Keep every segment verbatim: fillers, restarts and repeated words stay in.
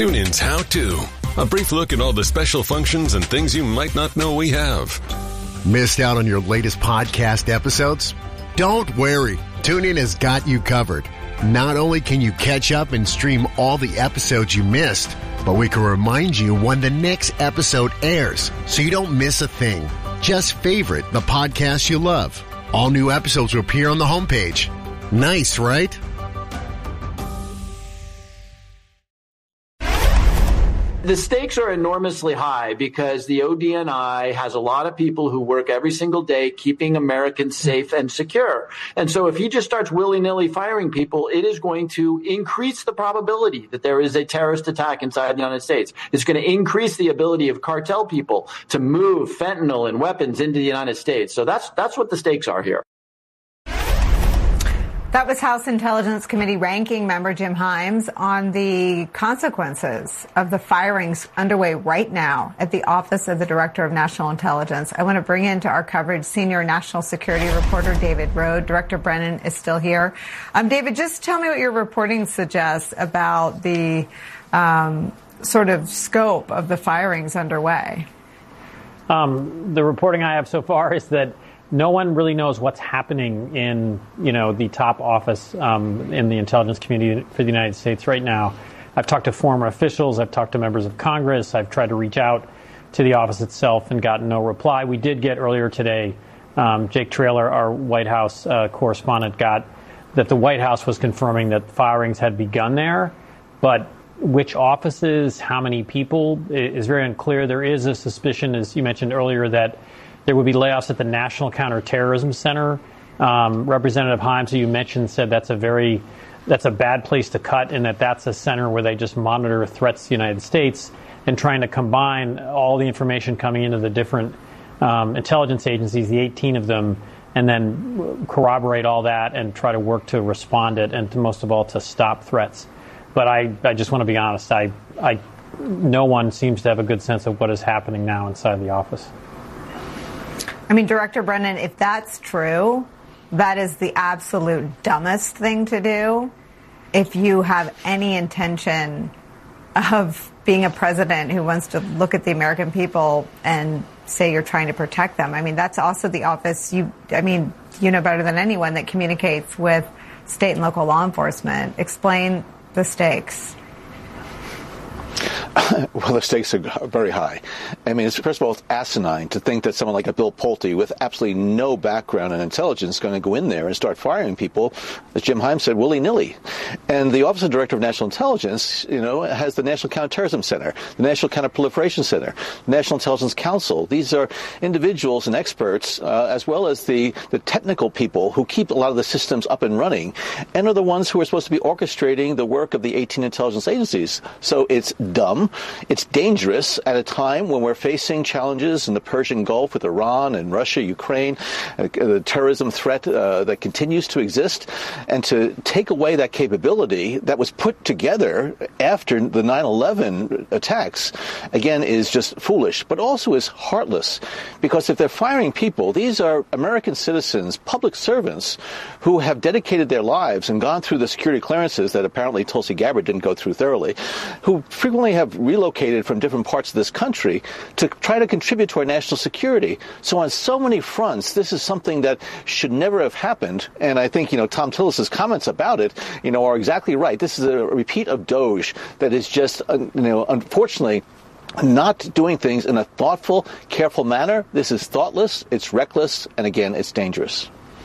TuneIn's How To. A brief look at all the special functions and things you might not know we have. Missed out on your latest podcast episodes? Don't worry. TuneIn has got you covered. Not only can you catch up and stream all the episodes you missed, but we can remind you when the next episode airs so you don't miss a thing. Just favorite the podcast you love. All new episodes will appear on the homepage. Nice, right? The stakes are enormously high because the O D N I has a lot of people who work every single day keeping Americans safe and secure. And so if he just starts willy-nilly firing people, it is going to increase the probability that there is a terrorist attack inside the United States. It's going to increase the ability of cartel people to move fentanyl and weapons into the United States. So that's that's what the stakes are here. That was House Intelligence Committee ranking member Jim Himes on the consequences of the firings underway right now at the Office of the Director of National Intelligence. I want to bring into our coverage senior national security reporter David Rohde. Director Brennan is still here. Um, David, just tell me what your reporting suggests about the um, sort of scope of the firings underway. Um, the reporting I have so far is that no one really knows what's happening in, you know, the top office um, in the intelligence community for the United States right now. I've talked to former officials. I've talked to members of Congress. I've tried to reach out to the office itself and gotten no reply. We did get earlier today, um, Jake Traylor, our White House uh, correspondent, got that the White House was confirming that firings had begun there, but which offices, how many people is very unclear. There is a suspicion, as you mentioned earlier, that there would be layoffs at the National Counterterrorism Center. Um, Representative Himes, who you mentioned, said that's a very, that's a bad place to cut, and that that's a center where they just monitor threats to the United States and trying to combine all the information coming into the different um, intelligence agencies, the eighteen of them, and then corroborate all that and try to work to respond it and to, most of all, to stop threats. But I, I just want to be honest. I, I, no one seems to have a good sense of what is happening now inside the office. I mean, Director Brennan, if that's true, that is the absolute dumbest thing to do if you have any intention of being a president who wants to look at the American people and say you're trying to protect them. I mean, that's also the office you, I mean, you know better than anyone that communicates with state and local law enforcement. Explain the stakes. Well, the stakes are very high. I mean, it's, first of all, it's asinine to think that someone like a Bill Pulte with absolutely no background in intelligence is going to go in there and start firing people, as Jim Himes said, willy-nilly. And the Office of the Director of National Intelligence, you know, has the National Counterterrorism Center, the National Counterproliferation Center, the National Intelligence Council. These are individuals and experts, uh, as well as the, the technical people who keep a lot of the systems up and running, and are the ones who are supposed to be orchestrating the work of the eighteen intelligence agencies. So it's dumb. It's dangerous at a time when we're facing challenges in the Persian Gulf with Iran and Russia, Ukraine, uh, the terrorism threat uh, that continues to exist. And to take away that capability that was put together after the nine eleven attacks, again, is just foolish, but also is heartless. Because if they're firing people, these are American citizens, public servants, who have dedicated their lives and gone through the security clearances that apparently Tulsi Gabbard didn't go through thoroughly, who frequently have relocated from different parts of this country to try to contribute to our national security. So on so many fronts, this is something that should never have happened. And I think, you know, Tom Tillis's comments about it, you know, are exactly right. This is a repeat of Doge that is just, uh, you know, unfortunately, not doing things in a thoughtful, careful manner. This is thoughtless, it's reckless, and again, it's dangerous.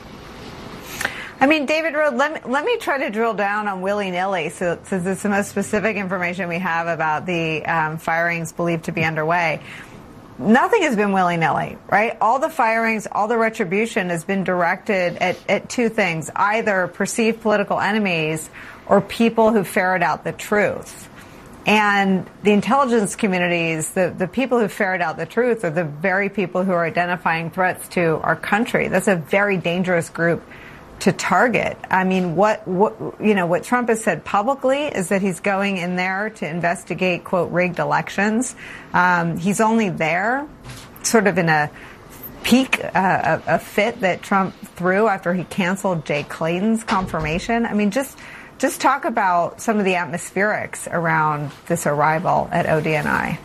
I mean, David Rohde, let me, let me try to drill down on willy-nilly, so, since it's the most specific information we have about the um, firings believed to be underway. Nothing has been willy-nilly, right? All the firings, all the retribution has been directed at, at two things, either perceived political enemies or people who ferret out the truth. And the intelligence communities, the, the people who ferret out the truth are the very people who are identifying threats to our country. That's a very dangerous group to target. I mean, what, what, you know, what Trump has said publicly is that he's going in there to investigate, quote, rigged elections. Um, he's only there sort of in a peak, uh, a, a fit that Trump threw after he canceled Jay Clayton's confirmation. I mean, just just talk about some of the atmospherics around this arrival at O D N I.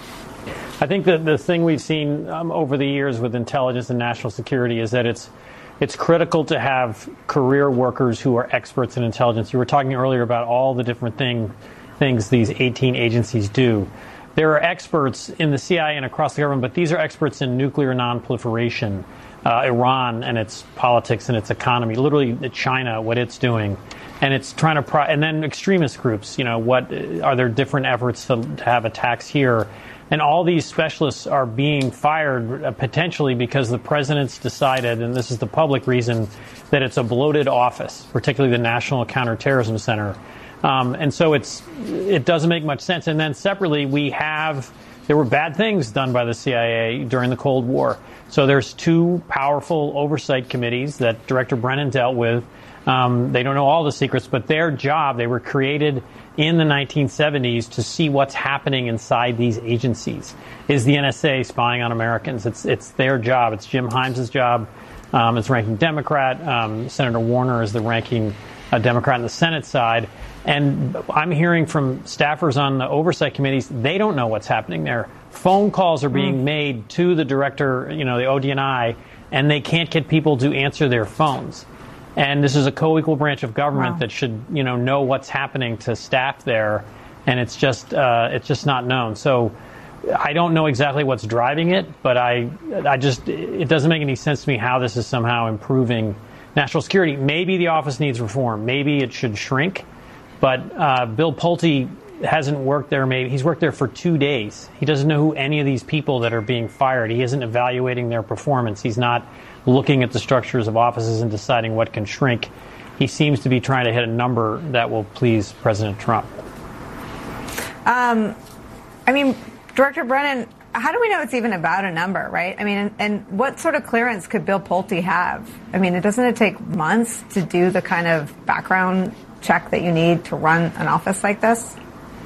I think that the thing we've seen um, over the years with intelligence and national security is that it's it's critical to have career workers who are experts in intelligence. You were talking earlier about all the different thing, things these eighteen agencies do. There are experts in the C I A and across the government, but these are experts in nuclear nonproliferation, uh, Iran and its politics and its economy, literally China, what it's doing. And it's trying to, pro- and then extremist groups, you know, what are there different efforts to, to have attacks here? And all these specialists are being fired uh, potentially because the president's decided, and this is the public reason, that it's a bloated office, particularly the National Counterterrorism Center. Um, and so it's it doesn't make much sense. And then separately, we have, there were bad things done by the C I A during the Cold War. So there's two powerful oversight committees that Director Brennan dealt with. Um, they don't know all the secrets, but their job, they were created in the nineteen seventies to see what's happening inside these agencies. Is the N S A spying on Americans? It's it's their job. It's Jim Himes' job. Um, it's ranking Democrat. Um, Senator Warner is the ranking uh, Democrat on the Senate side. And I'm hearing from staffers on the oversight committees, they don't know what's happening there. Phone calls are being mm. made to the director, you know, the O D N I, and they can't get people to answer their phones. And this is a co-equal branch of government wow. that should, you know, know what's happening to staff there, and it's just uh, it's just not known. So I don't know exactly what's driving it, but I I just it doesn't make any sense to me how this is somehow improving national security. Maybe the office needs reform. Maybe it should shrink. But uh, Bill Pulte hasn't worked there. Maybe he's worked there for two days. He doesn't know who any of these people that are being fired. He isn't evaluating their performance. He's not looking at the structures of offices and deciding what can shrink. He seems to be trying to hit a number that will please President Trump. Um, I mean, Director Brennan, how do we know it's even about a number, right? I mean, and, and what sort of clearance could Bill Pulte have? I mean, it doesn't it take months to do the kind of background check that you need to run an office like this?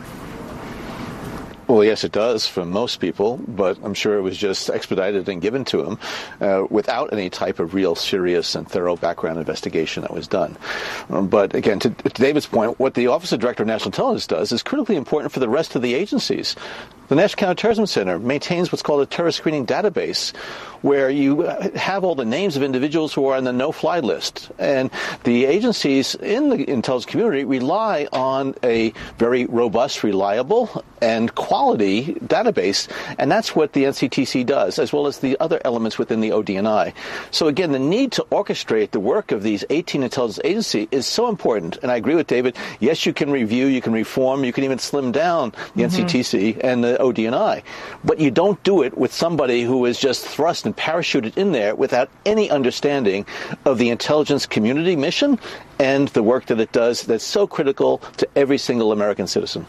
Well, yes, it does for most people, but I'm sure it was just expedited and given to him uh, without any type of real serious and thorough background investigation that was done. Um, but again, to, to David's point, what the Office of Director of National Intelligence does is critically important for the rest of the agencies. The National Counterterrorism Center maintains what's called a terrorist screening database, where you have all the names of individuals who are on the no-fly list. And the agencies in the intelligence community rely on a very robust, reliable, and quality database, and that's what the N C T C does, as well as the other elements within the O D N I. So again, the need to orchestrate the work of these eighteen intelligence agencies is so important, and I agree with David. Yes, you can review, you can reform, you can even slim down the mm-hmm. N C T C and the O D N I, but you don't do it with somebody who is just thrust and parachuted in there without any understanding of the intelligence community mission and the work that it does that's so critical to every single American citizen.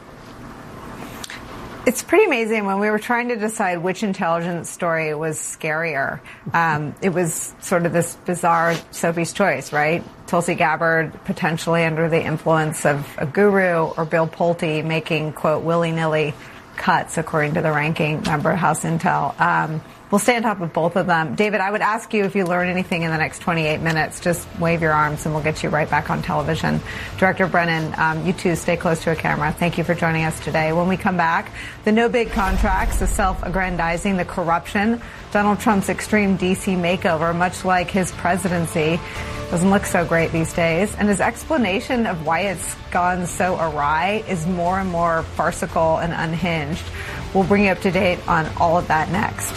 It's pretty amazing. When we were trying to decide which intelligence story was scarier, um, it was sort of this bizarre Sophie's Choice, right? Tulsi Gabbard potentially under the influence of a guru, or Bill Pulte making, quote, willy-nilly cuts, according to the ranking member of House Intel. Um, we'll stay on top of both of them. David, I would ask you if you learn anything in the next twenty-eight minutes, just wave your arms and we'll get you right back on television. Director Brennan, um, you too, stay close to a camera. Thank you for joining us today. When we come back, the no big contracts, the self-aggrandizing, the corruption, Donald Trump's extreme D C makeover, much like his presidency, doesn't look so great these days. And his explanation of why it's gone so awry is more and more farcical and unhinged. We'll bring you up to date on all of that next.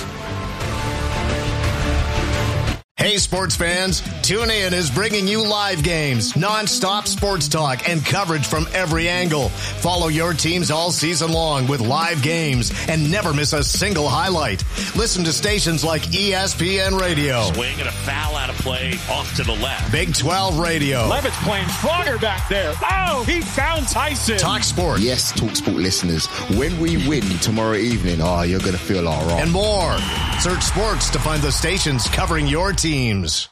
Hey, sports fans, TuneIn is bringing you live games, non-stop sports talk, and coverage from every angle. Follow your teams all season long with live games and never miss a single highlight. Listen to stations like E S P N Radio. Swing and a foul out of play off to the left. Big twelve Radio. Levitt's playing stronger back there. Oh, he found Tyson. Talk Sport. Yes, Talk Sport listeners, when we win tomorrow evening, oh, you're going to feel all right. And more. Search sports to find the stations covering your teams.